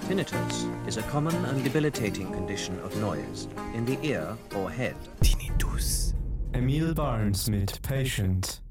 Tinnitus is a common and debilitating condition of noise in the ear or head. Tinnitus. Emil Barnes mit Patient.